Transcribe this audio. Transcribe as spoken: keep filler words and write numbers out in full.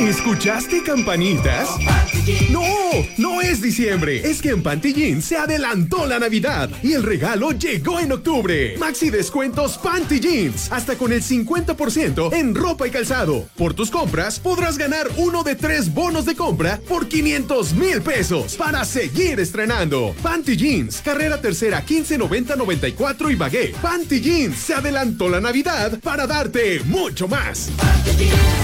¿Escuchaste campanitas? No, no es diciembre. Es que en Panty Jeans se adelantó la Navidad y el regalo llegó en octubre. Maxi descuentos Panty Jeans, hasta con el cincuenta por ciento en ropa y calzado. Por tus compras podrás ganar uno de tres bonos de compra por quinientos mil pesos para seguir estrenando. Panty Jeans, carrera tercera quince noventa noventa y cuatro y Bagué. Panty Jeans se adelantó la Navidad para darte mucho más. Panty Jeans.